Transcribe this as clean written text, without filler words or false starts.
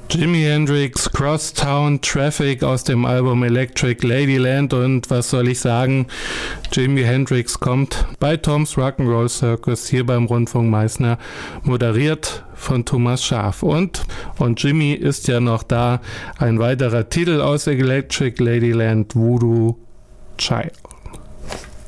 Jimi Hendrix, Crosstown Traffic aus dem Album Electric Ladyland, und was soll ich sagen, Jimi Hendrix kommt bei Tom's Rock'n'Roll Circus hier beim Rundfunk Meißner, moderiert von Thomas Schaaf. Und Jimi ist ja noch da, ein weiterer Titel aus Electric Ladyland, Voodoo Child.